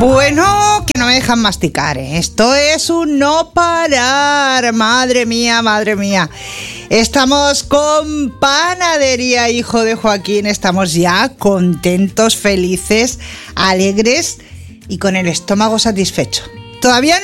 Bueno, que no me dejan masticar, ¿eh? Esto es un no parar. Madre mía, madre mía. Estamos con Panadería Hijo de Joaquín. Estamos ya contentos, felices, alegres y con el estómago satisfecho. Todavía